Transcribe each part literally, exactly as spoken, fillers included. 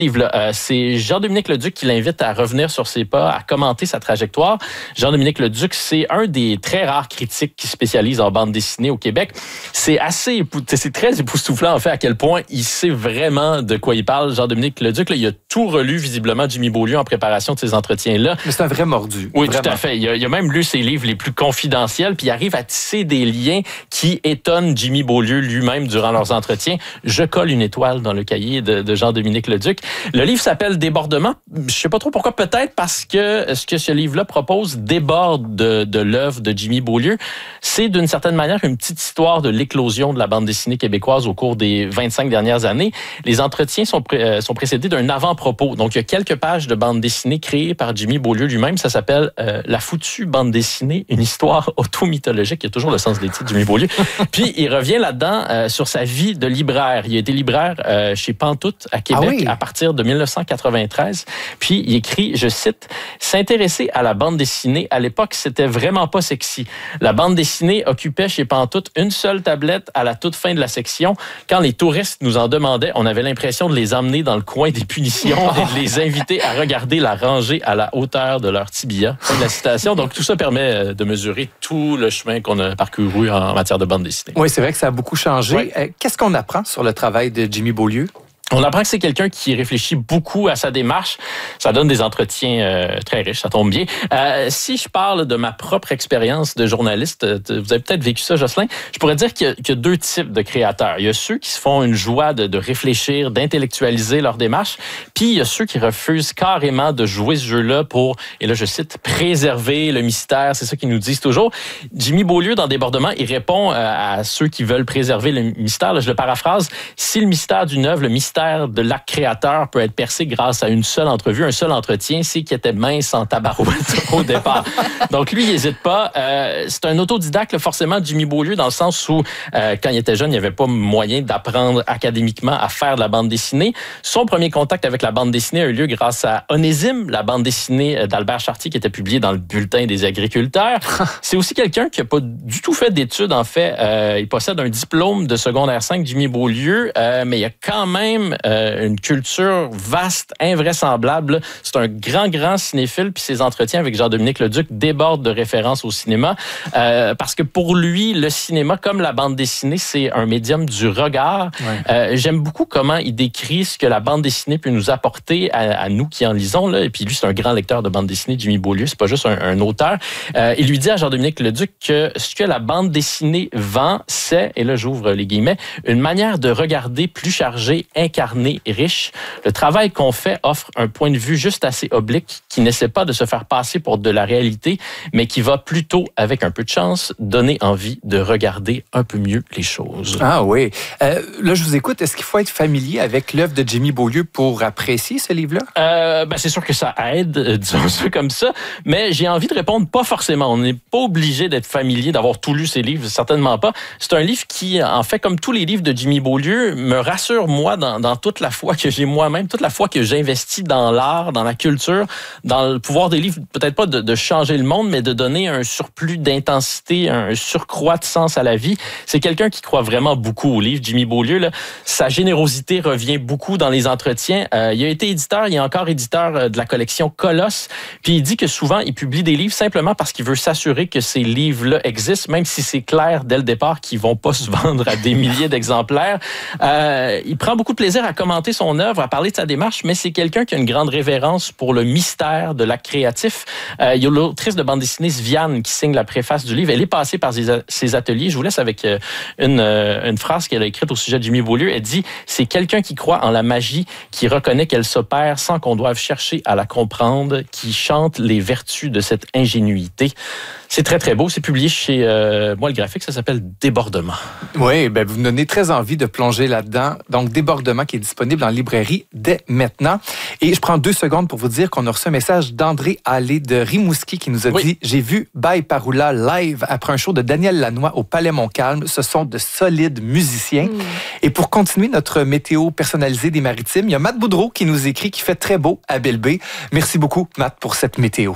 livre-là. Euh, c'est Jean-Dominique Leduc qui l'invite à revenir sur ses pas, à commenter sa trajectoire. Jean-Dominique Leduc, c'est un des très rares critiques qui spécialise en bande dessinée au Québec. C'est assez, c'est très époustouflant en fait à quel point il sait vraiment de quoi il parle. Jean-Dominique Leduc, là, il a tout relu visiblement Jimmy Beaulieu en préparation de ces entretiens-là. Mais c'est un vrai mordu. Oui, vraiment. Tout à fait. Il a, il a même lu ses livres les plus confidentiels, puis il arrive à tisser des liens qui étonnent Jimmy Beaulieu lui-même durant leurs entretiens. Je colle une étoile dans le cahier de, de Jean-Dominique Leduc. Le livre s'appelle Débordement. Je sais pas trop pourquoi. Peut-être parce que ce que ce livre-là propose déborde de, de l'œuvre de Jimmy Beaulieu. C'est d'une certaine manière une petite histoire de l'éclosion de la bande dessinée québécoise au cours des vingt-cinq dernières années. Les entretiens sont, pré- euh, sont précédés d'un avant-propos. Donc, il y a quelques pages de bande dessinée créées par Jimmy Beaulieu lui-même. Ça s'appelle euh, La foutue bande dessinée, une histoire auto-mythologique. Il y a toujours le sens des titres, Jimmy Beaulieu. Puis, il revient là-dedans euh, sur sa vie de libraire. Il a été libraire euh, chez Pantoute à Québec ah oui. à partir de dix-neuf cent quatre-vingt-treize. Puis, il écrit, je cite, « S'intéresser à la bande dessinée, à l'époque, c'était vraiment pas sexy. La bande dessinée occupait chez Pantoute une seule tablette à la toute fin de la section. Quand les touristes nous en demandaient, on avait l'impression de les emmener dans le coin des punitions et de les inviter à regarder la rangée à la hauteur de leur tibia. » Fin de la citation. Donc, tout ça permet de mesurer tout le chemin qu'on a parcouru en matière de bande dessinée. Oui, c'est vrai que ça a beaucoup changé. Ouais. Qu'est-ce qu'on apprend sur le travail de Jimmy Beaulieu? On apprend que c'est quelqu'un qui réfléchit beaucoup à sa démarche. Ça donne des entretiens euh, très riches, ça tombe bien. Euh, si je parle de ma propre expérience de journaliste, vous avez peut-être vécu ça, Jocelyn, je pourrais dire qu'il y a, qu'il y a deux types de créateurs. Il y a ceux qui se font une joie de, de réfléchir, d'intellectualiser leur démarche, puis il y a ceux qui refusent carrément de jouer ce jeu-là pour, et là je cite, préserver le mystère. C'est ça qu'ils nous disent toujours. Jimmy Beaulieu, dans Débordement, il répond à ceux qui veulent préserver le mystère. Là, je le paraphrase. Si le mystère d'une œuvre, le mystère de l'acte créateur peut être percé grâce à une seule entrevue, un seul entretien, c'est qu'il était mince en tabarouette au départ. Donc lui, il n'hésite pas. Euh, c'est un autodidacte, forcément, Jimmy Beaulieu, dans le sens où, euh, quand il était jeune, il n'y avait pas moyen d'apprendre académiquement à faire de la bande dessinée. Son premier contact avec la bande dessinée a eu lieu grâce à Onésime, la bande dessinée d'Albert Chartier, qui était publiée dans le Bulletin des agriculteurs. C'est aussi quelqu'un qui n'a pas du tout fait d'études, en fait. Euh, il possède un diplôme de secondaire cinq, Jimmy Beaulieu, euh, mais il a quand même Euh, une culture vaste, invraisemblable. C'est un grand, grand cinéphile, puis ses entretiens avec Jean-Dominique Leduc débordent de références au cinéma, euh, parce que pour lui, le cinéma, comme la bande dessinée, c'est un médium du regard. Ouais. Euh, j'aime beaucoup comment il décrit ce que la bande dessinée peut nous apporter à, à nous qui en lisons, là. Et puis lui, c'est un grand lecteur de bande dessinée, Jimmy Beaulieu, c'est pas juste un, un auteur. Euh, il lui dit à Jean-Dominique Leduc que ce que la bande dessinée vend, c'est, et là j'ouvre les guillemets, une manière de regarder plus chargée, incarné et riche. Le travail qu'on fait offre un point de vue juste assez oblique qui n'essaie pas de se faire passer pour de la réalité, mais qui va plutôt, avec un peu de chance, donner envie de regarder un peu mieux les choses. Ah oui. Euh, là, je vous écoute. Est-ce qu'il faut être familier avec l'œuvre de Jimmy Beaulieu pour apprécier ce livre-là? Euh, ben, c'est sûr que ça aide, disons ça comme ça, mais j'ai envie de répondre pas forcément. On n'est pas obligé d'être familier, d'avoir tout lu ses livres, certainement pas. C'est un livre qui, en fait, comme tous les livres de Jimmy Beaulieu, me rassure, moi, dans, dans toute la foi que j'ai moi-même, toute la foi que j'investis dans l'art, dans la culture, dans le pouvoir des livres, peut-être pas de, de changer le monde, mais de donner un surplus d'intensité, un surcroît de sens à la vie. C'est quelqu'un qui croit vraiment beaucoup aux livres, Jimmy Beaulieu. Là. Sa générosité revient beaucoup dans les entretiens. Euh, il a été éditeur, il est encore éditeur de la collection Colosse, puis il dit que souvent, il publie des livres simplement parce qu'il veut s'assurer que ces livres-là existent, même si c'est clair dès le départ qu'ils vont pas se vendre à des milliers d'exemplaires. Euh, il prend beaucoup de plaisir à commenter son œuvre, à parler de sa démarche, mais c'est quelqu'un qui a une grande révérence pour le mystère de l'acte créatif. Euh, il y a l'autrice de bande dessinée, Viviane, qui signe la préface du livre. Elle est passée par ses ateliers. Je vous laisse avec une, une phrase qu'elle a écrite au sujet de Jimmy Beaulieu. Elle dit « C'est quelqu'un qui croit en la magie, qui reconnaît qu'elle s'opère sans qu'on doive chercher à la comprendre, qui chante les vertus de cette ingénuité. » C'est très, très beau. C'est publié chez euh, moi, le graphique. Ça s'appelle Débordement. Oui, ben vous me donnez très envie de plonger là-dedans. Donc, Débordement qui est disponible en librairie dès maintenant. Et je prends deux secondes pour vous dire qu'on a reçu un message d'André Allé de Rimouski qui nous a oui. dit « J'ai vu Bye Paroula live après un show de Daniel Lanois au Palais Montcalm. Ce sont de solides musiciens. Mm. » Et pour continuer notre météo personnalisée des Maritimes, il y a Matt Boudreau qui nous écrit qu'il fait très beau à Belle-Baie. Merci beaucoup, Matt, pour cette météo.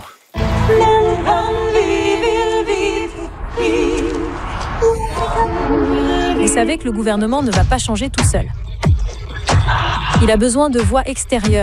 Vous savez que le gouvernement ne va pas changer tout seul. Il a besoin de voix extérieures.